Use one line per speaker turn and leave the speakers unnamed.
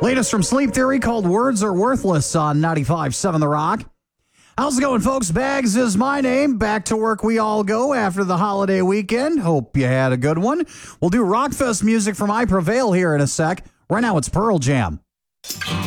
Latest from Sleep Theory called Words Are Worthless on 95.7 The Rock. How's it going, folks? Bags is my name. Back to work we all go after the holiday weekend. Hope you had a good one. We'll do Rockfest music from I Prevail here in a sec. Right now it's Pearl Jam.